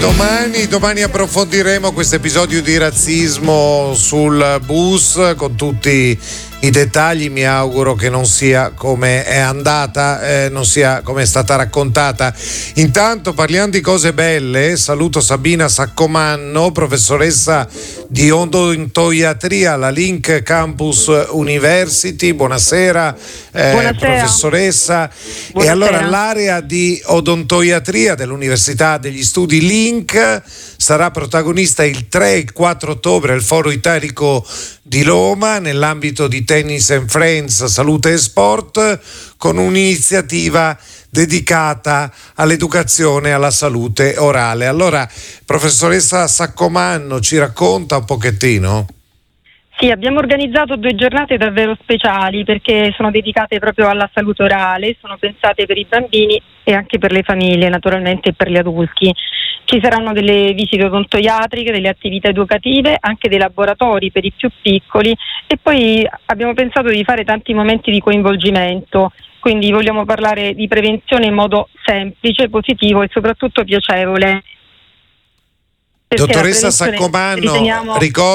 Domani approfondiremo questo episodio di razzismo sul bus con tutti i dettagli. Mi auguro che non sia come è andata, non sia come è stata raccontata. Intanto parliamo di cose belle. Saluto Sabina Saccomanno, professoressa di odontoiatria alla Link Campus University. Buonasera, professoressa. Buonasera. E allora l'area di odontoiatria dell'Università degli Studi Link sarà protagonista il 3 e il 4 ottobre al Foro Italico di Roma nell'ambito di Tennis and Friends Salute e Sport, con un'iniziativa dedicata all'educazione e alla salute orale. Allora, professoressa Saccomanno, ci racconta un pochettino? Sì, abbiamo organizzato 2 giornate davvero speciali perché sono dedicate proprio alla salute orale, sono pensate per i bambini e anche per le famiglie, naturalmente, e per gli adulti. Ci saranno delle visite odontoiatriche, delle attività educative, anche dei laboratori per i più piccoli, e poi abbiamo pensato di fare tanti momenti di coinvolgimento. Quindi vogliamo parlare di prevenzione in modo semplice, positivo e soprattutto piacevole. Perché Dottoressa Saccomanno,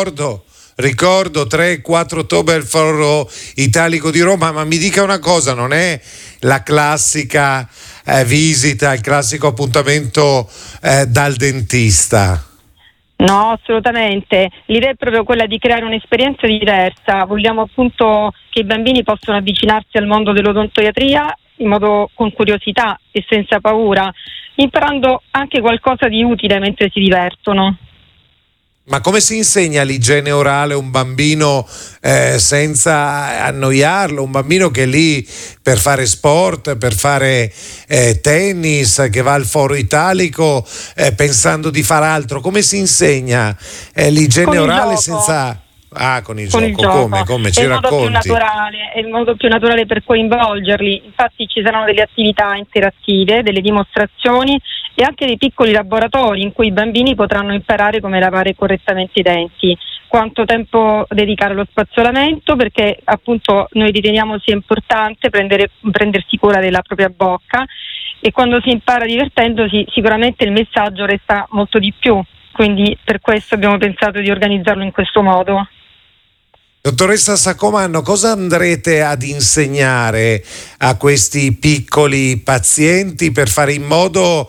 ricordo 3 e 4 ottobre al Foro Italico di Roma, ma mi dica una cosa, non è la classica visita, il classico appuntamento dal dentista? No, assolutamente. L'idea è proprio quella di creare un'esperienza diversa. Vogliamo appunto che i bambini possano avvicinarsi al mondo dell'odontoiatria con curiosità e senza paura, imparando anche qualcosa di utile mentre si divertono. Ma come si insegna l'igiene orale a un bambino senza annoiarlo? Un bambino che è lì per fare sport, per fare tennis, che va al Foro Italico pensando di fare altro. Come si insegna l'igiene orale senza... con il gioco. Come ci racconti? È il modo più naturale per coinvolgerli. Infatti ci saranno delle attività interattive, delle dimostrazioni e anche dei piccoli laboratori in cui i bambini potranno imparare come lavare correttamente i denti. Quanto tempo dedicare allo spazzolamento, perché appunto noi riteniamo sia importante prendersi cura della propria bocca, e quando si impara divertendosi sicuramente il messaggio resta molto di più. Quindi per questo abbiamo pensato di organizzarlo in questo modo. Dottoressa Saccomanno, cosa andrete ad insegnare a questi piccoli pazienti per fare in modo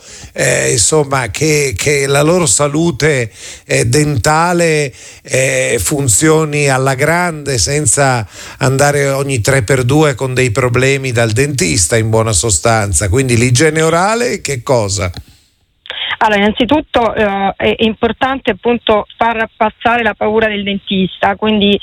che la loro salute dentale funzioni alla grande, senza andare ogni 3x2 con dei problemi dal dentista, in buona sostanza? Quindi l'igiene orale, che cosa? Allora, innanzitutto è importante appunto far passare la paura del dentista, quindi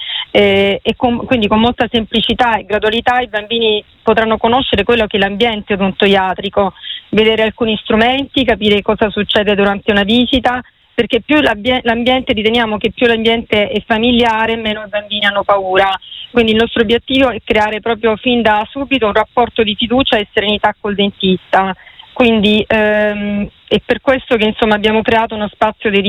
con molta semplicità e gradualità i bambini potranno conoscere quello che è l'ambiente odontoiatrico, vedere alcuni strumenti, capire cosa succede durante una visita, perché più riteniamo che più l'ambiente è familiare, meno i bambini hanno paura. Quindi il nostro obiettivo è creare proprio fin da subito un rapporto di fiducia e serenità col dentista. Quindi è per questo che abbiamo creato uno spazio dedicato